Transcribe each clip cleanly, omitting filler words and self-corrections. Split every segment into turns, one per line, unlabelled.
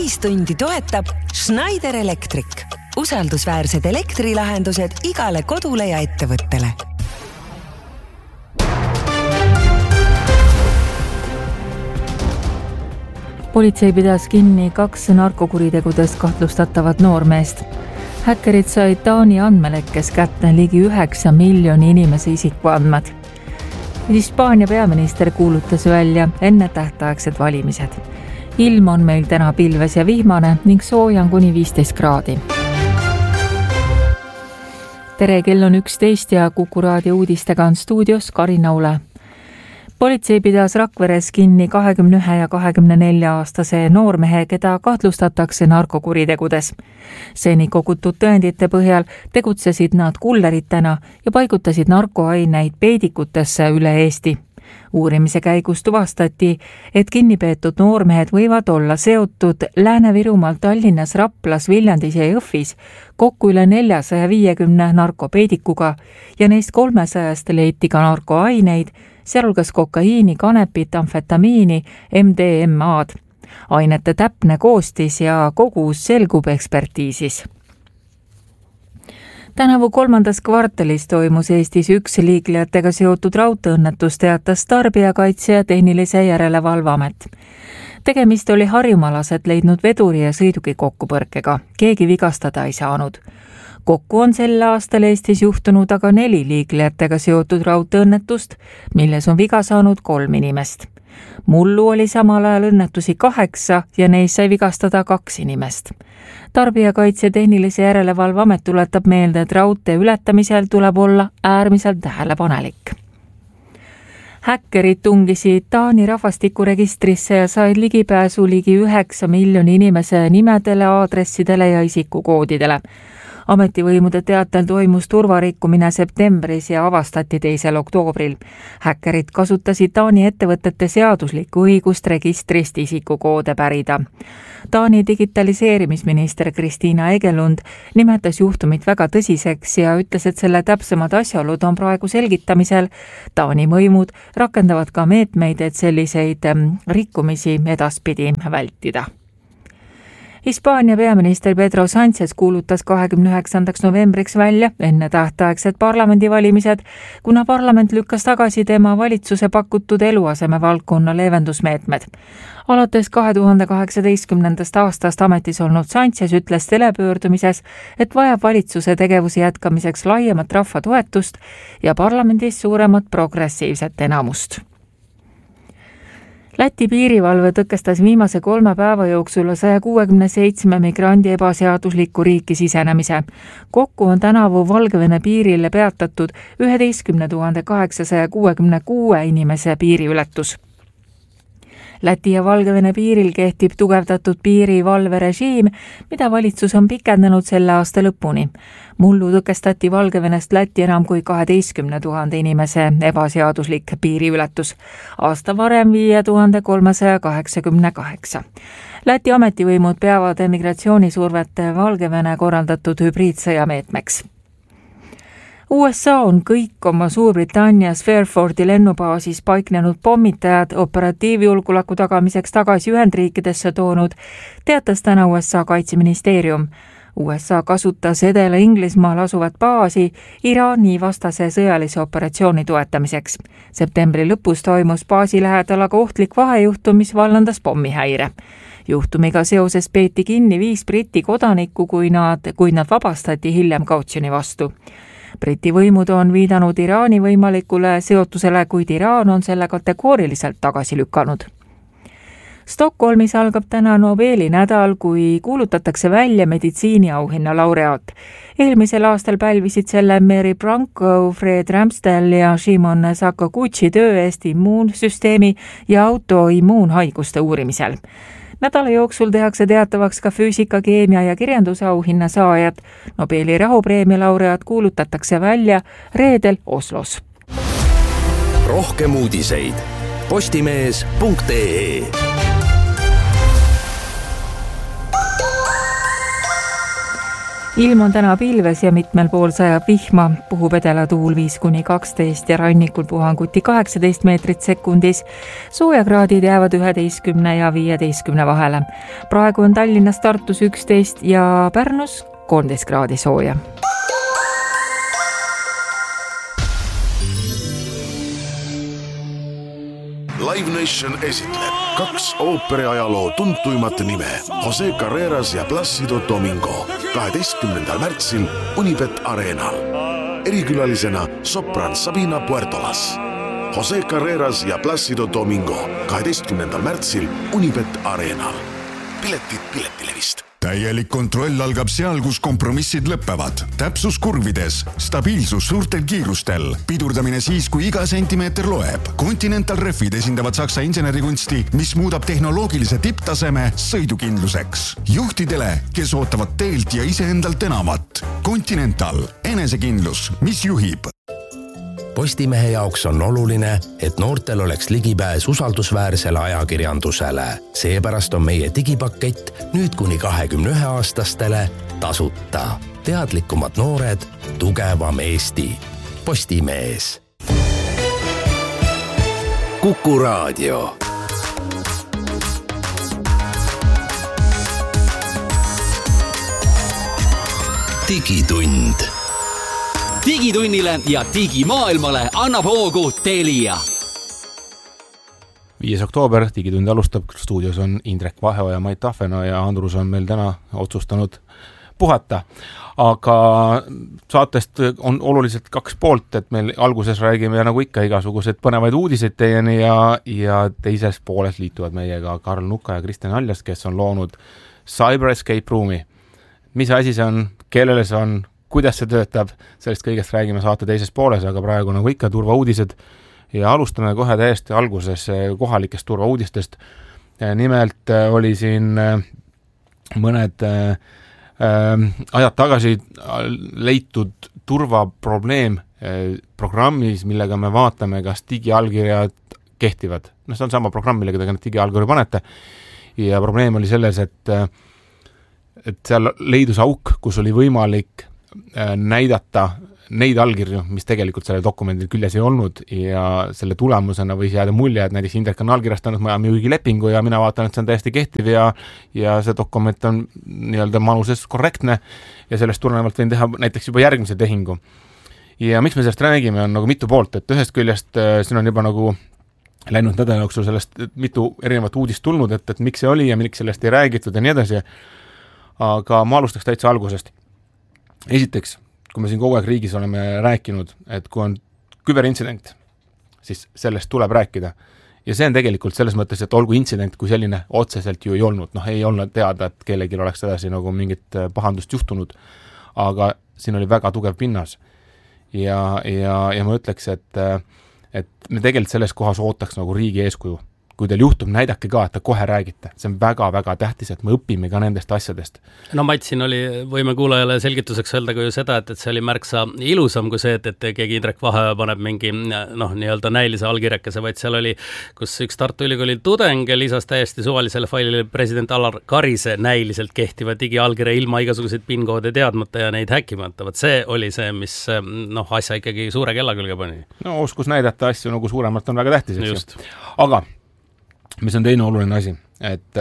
Täistundi toetab Schneider Electric. Usaldusväärsed elektrilahendused igale kodule ja ettevõttele.
Politsei pidas kinni 2 narkokuritegudest kahtlustatavat noormeest. Häkkerid said Taani andmelekkes kätte ligi 9 miljoni inimese isikuandmed. Hispaania peaminister kuulutas välja ennetähtaegsed valimised. Ilm on meil täna pilves ja vihmane ning sooja on kuni 15 kraadi. Tere, kell on 11 ja Kuku raadio uudistega on stuudios Karina Ule. Politsei pidas Rakveres kinni 21 ja 24-aastase noormehe, keda kahtlustatakse narkokuritegudes. Seni kogutud tõendite põhjal tegutsesid nad kulleritena ja paigutasid narkoaineid peedikutesse üle Eesti. Uurimise käigus tuvastati, et kinnipeetud noormehed võivad olla seotud Lääne-Virumaal, Tallinnas, Raplas, Viljandis ja Jõhvis kokku üle 450 narkopeedikuga ja neist 300 leiti ka narkoaineid, sealhulgas kokaiini, kanepit, amfetamiini, MDMA-d. Ainete täpne koostis ja kogus selgub ekspertiisis. Tänavu 3. kvartalis toimus Eestis 1 liiklejatega seotud raudteeõnnetus, teatas Tarbijakaitse ja Tehnilise Järelevalveamet. Tegemist oli harjumalaselt leidnud veduri ja sõiduki kokkupõrkega. Keegi vigastada ei saanud. Kokku on sel aastal Eestis juhtunud aga 4 liiklejatega seotud raudteeõnnetust, milles on viga saanud 3 inimest. Mullu oli samal ajal õnnetusi 8 ja neis sai vigastada 2 inimest. Tarbijakaitse Tehnilise Järelevalveamet tuletab meelde, et raudtee ületamisel tuleb olla äärmiselt tähelepanelik. Häkkerid tungisid Taani rahvastikuregistrisse ja said ligipääsu ligi 9 miljoni inimese nimedele, aadressidele ja isikukoodidele. Ametivõimude teatel toimus turvarikkumine septembris ja avastati 2. oktoobril. Häkkerid kasutasid Taani ettevõtete seaduslikku õigust registrist isikukoode pärida. Taani digitaliseerimisminister Kristiina Egelund nimetas juhtumit väga tõsiseks ja ütles, et selle täpsemad asjaolud on praegu selgitamisel. Taani võimud rakendavad ka meetmeid, et selliseid rikkumisi edaspidi vältida. Hispaania peaminister Pedro Sánchez kuulutas 29. novembriks välja ennetähtaegsed parlamendivalimised, kuna parlament lükkas tagasi tema valitsuse pakutud eluaseme valdkonna leevendusmeetmed. Alates 2018. aastast ametis olnud Sánchez ütles telepöördumises, et vajab valitsuse tegevuse jätkamiseks laiemat rahva toetust ja parlamendis suuremat progressiivset enamust. Läti piirivalve tõkestas viimase 3 päeva jooksul 167 migrandi ebaseaduslikku riiki sisenemise. Kokku on tänavu Valgevene piirile peatatud 11 866 inimese piiriületus. Läti ja Valgevene piiril kehtib tugevdatud piirivalverežiim, mida valitsus on pikendanud selle aasta lõpuni. Mullu tõkestati Valgevenest Läti enam kui 12 000 inimese ebaseaduslik piiriületus. Aasta varem 5388. Läti ametivõimud peavad emigratsioonisurvet Valgevene korraldatud hübriidsõjameetmeks. USA on kõik oma Suurbritannias Fairfordi lennubaasis paiknenud pommitajad operatiivjulgeoleku tagamiseks tagasi Ühendriikidesse toonud, teatas täna USA kaitseministeerium. USA kasutas Edela-Inglismaal asuvat baasi Iraani vastase sõjalise operatsiooni toetamiseks. Septembri lõpus toimus baasi lähedal aga ohtlik vahejuhtum, mis vallandas pommihäire. Juhtumiga seoses peeti kinni 5 Briti kodanikku, kui nad vabastati hiljem kautsjoni vastu. Briti võimud on viidanud Iraani võimalikule seotusele, kuid Iraan on selle kategooriliselt tagasi lükanud. Stockholmis algab täna Nobeli nädal, kui kuulutatakse välja meditsiiniauhinna laureaat. Eelmisel aastal pälvisid selle Mary Branco, Fred Ramsdell ja Shimon Sakaguchi töö eest immuunsüsteemi ja autoimmuunhaiguste uurimisel. Nädala jooksul tehakse teatavaks ka füüsika, keemia ja kirjanduse auhinna saajad. Nobeli rahupreemia laureaat kuulutatakse välja reedel Oslos.
Rohkem uudiseid postimees.ee.
Ilm on täna pilves ja mitmel pool sajab vihma, puhub edelatuul 5–12 ja rannikul puhanguti 18 meetrit sekundis. Soojakraadid jäävad 11 ja 15 vahele. Praegu on Tallinnas, Tartus 11 ja Pärnus 13 kraadi sooja.
Live Nation esitleb 2 ooperiajaloo tuntuimat nime Jose Carreras ja Plácido Domingo 12. märtsil Unibet Arenal. Erikülalisena sopran Sabina Puertolas. Jose Carreras ja Plácido Domingo 12. märtsil Unibet Arenal. Piletid Piletilevist.
Täielik kontroll algab seal, kus kompromissid lõppevad. Täpsus kurvides, stabiilsus suurtel kiirustel, pidurdamine siis, kui iga sentimeeter loeb. Continental Refid esindavad Saksa insenerikunsti, mis muudab tehnoloogilise tipptaseme sõidukindluseks. Juhtidele, kes ootavad teelt ja iseendalt enamat. Continental, enesekindlus, mis juhib.
Postimehe jaoks on oluline, et noortel oleks ligipääs usaldusväärsele ajakirjandusele. Seepärast on meie digipakett nüüd kuni 21-aastastele tasuta. Teadlikumad noored, tugevam Eesti. Postimees. Kuku Raadio. Digitund.
Digitunnile ja digimaailmale annab hoogu Telia.
5. oktoober, Digitund alustab, stuudios on Indrek Vaheoja ja Mait Tahvena ja Andrus on meil täna otsustanud puhata. Aga saatest on oluliselt 2 poolt, et meil alguses räägime nagu ikka igasugused põnevaid uudiseid teieni ja teises pooles liituvad meiega Karl Nuka ja Kristjan Aljast, kes on loonud Cyber Escape Roomi. Mis asi see on, kellele see on, kuidas see töötab, sellest kõigest räägime saate teises pooles, aga praegu nagu ikka turvauudised ja alustame kohe täiesti alguses kohalikest turvauudistest. Nimelt oli siin mõned ajad tagasi leitud turvaprobleem programmis, millega me vaatame, kas digiallkirjad kehtivad. No see on sama programm, millega te digiallkirju panete ja probleem oli selles, et seal leidus auk, kus oli võimalik näidata neid allkirju, mis tegelikult selle dokumendil küljes ei olnud ja selle tulemusena võis jääda mulje, et näiteks Indrek on allkirjastanud maja müügilepingu ja mina vaatan, et see on täiesti kehtiv ja see dokument on nii-öelda manuses korrektne ja sellest tulenevalt võin teha näiteks juba järgmise tehingu. Ja miks me sellest räägime, on nagu mitu poolt, et ühest küljest siin on juba nagu läinud nädala jooksul sellest mitu erinevat uudist tulnud, et miks see oli ja miks sellest ei räägitud ja nii edasi. Aga ma alustaks täitsa algusest. Esiteks, kui me siin kogu aeg riigis oleme rääkinud, et kui on küberintsident, siis sellest tuleb rääkida. Ja see on tegelikult selles mõttes, et olgu intsident kui selline otseselt ju ei olnud. Ei olnud teada, et kellelgi oleks edasi nagu mingit pahandust juhtunud, aga siin oli väga tugev pinnas. Ja ma ütleks, et me tegelikult selles kohas ootaks nagu riigi eeskuju. Kui teil juhtub, näidake ka, et te kohe räägite. See on väga-väga tähtis, et me õpime ka nendest asjadest.
No Mait, siin võime kuulajale selgituseks öelda ka ju seda, et see oli märksa ilusam kui see, et keegi Indrek Vaheoja paneb mingi nii-öelda näilise allkirjakese, vaid seal oli, kus üks Tartu Ülikooli tudeng lisas täiesti suvalisele failile president Alar Karise näiliselt kehtiva digiallkirja ilma igasuguseid PIN-koode teadmata ja neid häkkimata. See oli see, mis asja ikkagi suure kella külge pani.
No oskus näidata asju nagu suuremalt on väga tähtis. Aga mis on teine oluline asi, et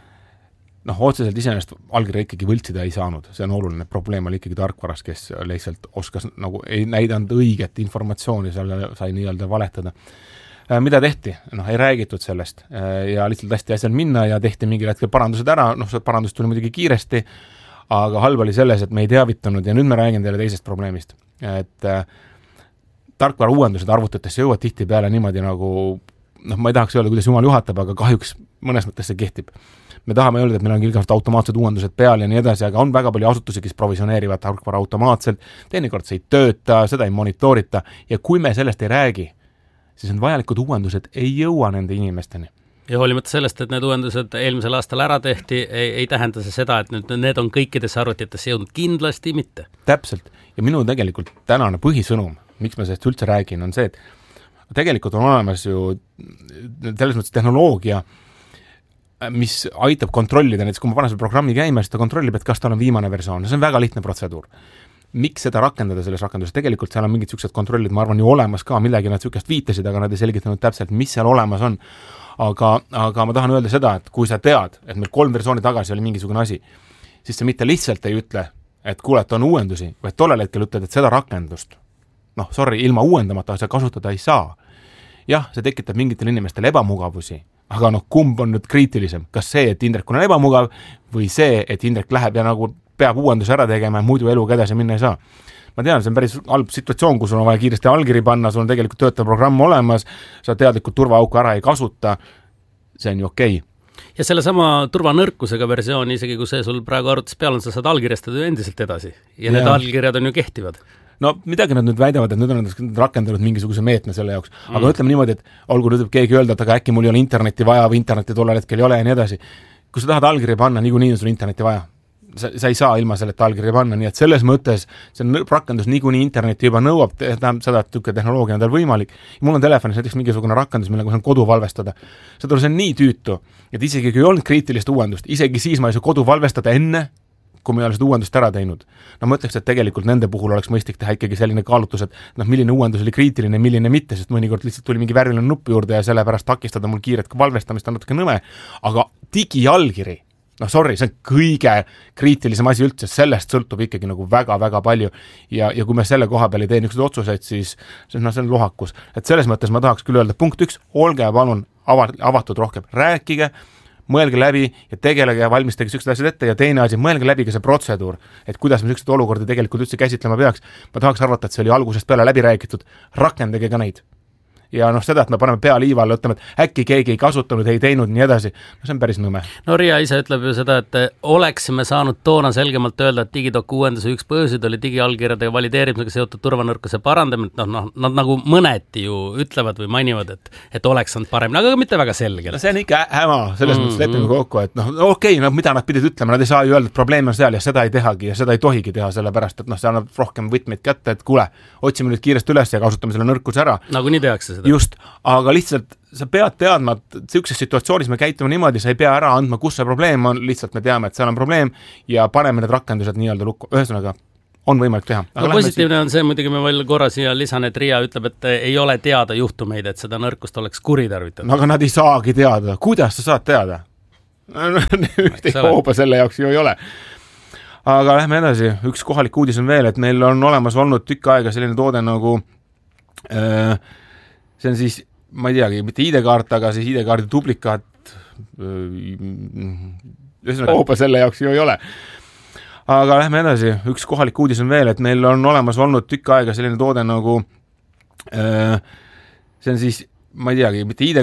otseselt iseenesest allkirja ikkagi võltsida ei saanud. See on oluline. Probleem oli ikkagi tarkvaras, kes lihtsalt oskas nagu ei näidanud õiget informatsiooni, sai nii-öelda valetada. Mida tehti? Ei räägitud sellest ja lihtsalt hästi asjal minna ja tehti mingil hetkel parandused ära. Parandus tuli muidugi kiiresti, aga halb oli selles, et me ei teavitanud ja nüüd me räägin teile teisest probleemist. Et tarkvara uuendused arvutitesse jõuavad tihti peale niimoodi nagu ma ei tahaks öelda, kuidas jumal juhatab, aga kahjuks mõnes mõttes see kehtib. Me tahame öelda, et meil on igasugused automaatsed uuendused peal ja nii edasi, aga on väga palju asutusi, kes provisioneerivad tarkvara automaatselt, teinekord see ei tööta, seda ei monitorita ja kui me sellest ei räägi, siis on vajalikud uuendused ei jõua nende inimesteni.
Ja hoolimata sellest, et need uuendused eelmisel aastal ära tehti, ei tähenda see seda, et nüüd need on kõikidesse arvutitesse jõudnud kindlasti mitte.
Täpselt. Ja minu tegelikult tänane põhisõnum, miks ma sellest üldse räägin, on see, et tegelikult on olemas ju selles mõttes tehnoloogia mis aitab kontrollida, näiteks kui ma panen selle programmi käima, siis ta kontrollib, et kas tal on viimane versioon. See on väga lihtne protseduur. Miks seda rakendada selles rakenduses? Tegelikult seal on mingid siuksed kontrollid, ma arvan, ju olemas ka, millegi nad siukest viitasid, aga nad ei selgitanud täpselt, mis seal olemas on. Aga ma tahan öelda seda, et kui sa tead, et meil 3 versiooni tagasi oli mingisugune asi, siis sa mitte lihtsalt ei ütle, et kuule, et on uuendusi, vaid tollel hetkel ütled, et seda rakendust, ilma uuendamata sa kasutada ei saa. Jah, see tekitab mingitel inimestel ebamugavusi, aga kumb on nüüd kriitilisem? Kas see, et Indrekul on ebamugav või see, et Indrek läheb ja nagu peab uuenduse ära tegema ja muidu eluga edasi minna ei saa? Ma tean, see on päris halb situatsioon, kus sul on vaja kiiresti allkiri panna, sul on tegelikult töötav programm olemas, sa teadlikult turvaauku ära ei kasuta, see on ju okei.
Ja selle sama turvanõrkusega versioon, isegi kui see sul praegu arvutis peal on, sa saad allkirjastada ju endiselt edasi. Ja need allkirjad on ju kehtivad.
No midagi nad nüüd väidavad, et nüüd on rakendanud mingisuguse meetme selle jaoks. Aga ütleme niimoodi, et olgu nüüd keegi öelda, et aga äkki mul ei ole interneti vaja või interneti tollel hetkel ei ole ja nii edasi. Kui sa tahad allkirja panna, niikuinii on sul interneti vaja. Sa ei saa ilma selleta allkirja panna, nii et selles mõttes see rakendus niikuinii interneti juba nõuab seda, et tehnoloogia on tal võimalik. Mul on telefonis näiteks mingisugune rakendus, millega saan kodu valvestada. See on nii tüütu, et isegi kui ei olnud kriitilist uuendust, isegi siis ma ei saa kodu valvestada enne, kui me ei ole seda uuendust ära teinud. Ma ütleks, et tegelikult nende puhul oleks mõistlik teha ikkagi selline kaalutus, et milline uuendus oli kriitiline, milline mitte, sest mõnikord lihtsalt tuli mingi värviline nupp juurde ja sellepärast takistada mul kiiret valvestamist on natuke nõme. Aga digiallkiri, see on kõige kriitilisem asi üldse, sellest sõltub ikkagi nagu väga-väga palju ja kui me selle koha peal ei tee niisugused otsuseid, siis see on lohakus. Et selles mõttes ma tahaks küll öelda, punkt 1, olge palun avatud rohkem, rääkige, mõelge läbi ja tegelege ja valmistage siuksed asjad ette ja teine asi, mõelge läbi ka see protseduur, et kuidas me siuksed olukordi tegelikult üldse käsitlema peaks. Ma tahaks arvata, et see oli algusest peale läbi räägitud, rakendage ka neid. Ja seda, et me paneme pea liivale, ütleme, et äkki keegi ei kasutanud, ei teinud, nii edasi. See on päris nõme.
No Riia ise ütleb ju seda, et oleksime saanud toona selgemalt öelda, et digidoku uuenduse üks põhjusid oli digiallkirjadega valideerimisega seotud turvanõrkuse parandamine. Nad nagu mõneti ju ütlevad või mainivad, et oleks saanud paremini, aga mitte väga selgelt.
See on ikka häma, selles mõttes lepime kokku, et okei, mida nad pidid ütlema, nad ei saa ju öelda, et probleem on seal ja seda ei tehagi ja seda ei tohigi teha, sellepärast, et see annab rohkem võtmeid kätte, et kuule, otsime nüüd kiiresti üles ja kasutame selle nõrkuse ära.
Nagu nii tehakse.
Just, aga lihtsalt sa pead teadma, et sellises situatsioonis me käitume niimoodi, sa ei pea ära andma, kus see probleem on, lihtsalt me teame, et seal on probleem ja paneme need rakendused nii-öelda lukku. Ühesõnaga, on võimalik teha.
Aga positiivne on see, muidugi me veel korra siia lisan, et Riia ütleb, et ei ole teada juhtumeid, et seda nõrkust oleks kuritarvitatud.
Aga nad ei saagi teada. Kuidas sa saad teada? Ühte hooba selle jaoks ju ei ole. Aga lähme edasi. Üks kohalik uudis on veel, et meil on olemas olnud tükk aega selline toode nagu see on siis, ma ei teagi, mitte ID-kaart, aga siis ID-kaardi duplikaat. Ühesõnaga hooba selle jaoks ju ei ole. Aga lähme edasi. Üks kohalik uudis on veel, et meil on olemas olnud tükk aega selline toode nagu see on siis, ma ei teagi, mitte ID-kaart,